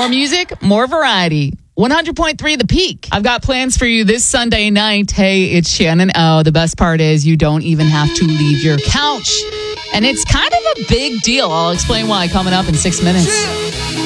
More music, more variety. 100.3 The Peak. I've got plans for you this Sunday night. Hey, it's Shannon O. The best part is you don't even have to leave your couch. And it's kind of a big deal. I'll explain why coming up in 6 minutes.